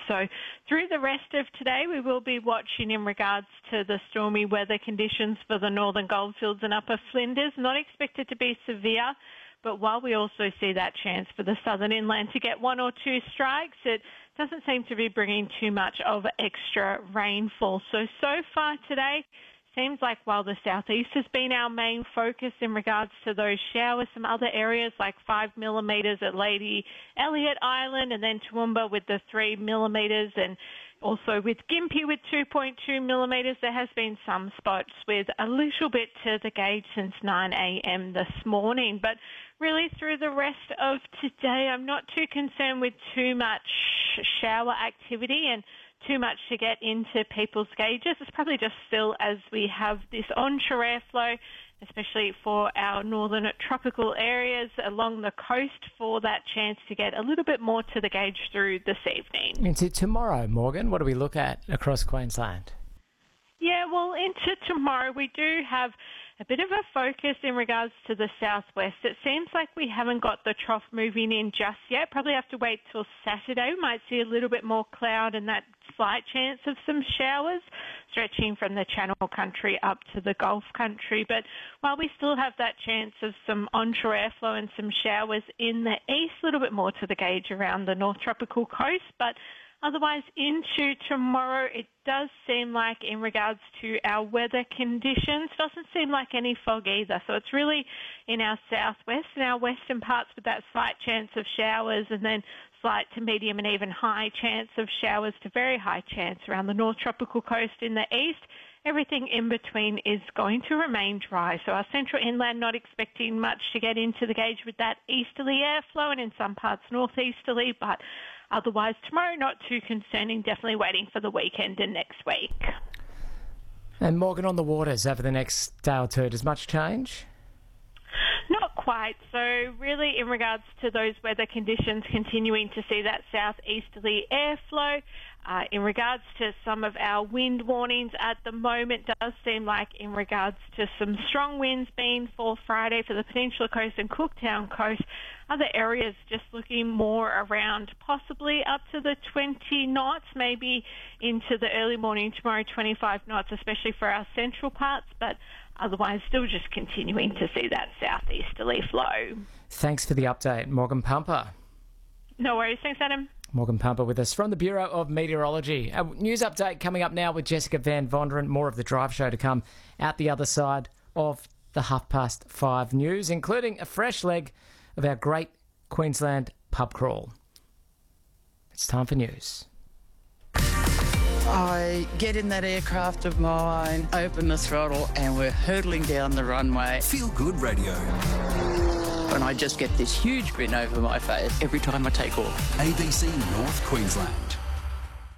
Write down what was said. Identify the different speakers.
Speaker 1: So through the rest of today, we will be watching in regards to the stormy weather conditions for the northern goldfields and upper Flinders. Not expected to be severe, but while we also see that chance for the southern inland to get one or two strikes, it doesn't seem to be bringing too much of extra rainfall. So far today, seems like while the southeast has been our main focus in regards to those showers, some other areas like 5 millimetres at Lady Elliot Island, and then Toowoomba with the 3 millimetres, and also with Gympie with 2.2 millimetres. There has been some spots with a little bit to the gauge since 9 a.m. this morning. But really through the rest of today, I'm not too concerned with too much shower activity and too much to get into people's gauges. It's probably just still as we have this onshore airflow, especially for our northern tropical areas along the coast, for that chance to get a little bit more to the gauge through this evening.
Speaker 2: Into tomorrow, Morgan, what do we look at across Queensland?
Speaker 1: Yeah, well, into tomorrow we do have a bit of a focus in regards to the southwest. It seems like we haven't got the trough moving in just yet. Probably have to wait till Saturday. We might see a little bit more cloud and that slight chance of some showers stretching from the Channel Country up to the Gulf Country. But while we still have that chance of some onshore airflow and some showers in the east, a little bit more to the gauge around the North Tropical Coast. But otherwise, into tomorrow, it does seem like in regards to our weather conditions, doesn't seem like any fog either. So it's really in our southwest and our western parts with that slight chance of showers, and then slight to medium and even high chance of showers to very high chance around the North Tropical Coast in the east. Everything in between is going to remain dry. So our central inland not expecting much to get into the gauge with that easterly airflow, and in some parts northeasterly, but otherwise tomorrow not too concerning, definitely waiting for the weekend and next week.
Speaker 2: And Morgan, on the waters over the next day or two, does much change?
Speaker 1: Not quite. So really in regards to those weather conditions, continuing to see that southeasterly airflow. In regards to some of our wind warnings at the moment, does seem like in regards to some strong winds being for Friday for the Peninsula Coast and Cooktown Coast, other areas just looking more around possibly up to the 20 knots, maybe into the early morning tomorrow, 25 knots, especially for our central parts, but otherwise still just continuing to see that southeasterly flow.
Speaker 2: Thanks for the update, Morgan Pumper.
Speaker 1: No worries. Thanks, Adam.
Speaker 2: Morgan Pumper with us from the Bureau of Meteorology. A news update coming up now with Jessica Van Vonderen. More of the Drive Show to come out the other side of the 5:30 news, including a fresh leg of our great Queensland pub crawl. It's time for news.
Speaker 3: I get in that aircraft of mine, open the throttle, and we're hurtling down the runway.
Speaker 4: Feel Good Radio.
Speaker 3: And I just get this huge grin over my face every time I take off.
Speaker 4: ABC North Queensland.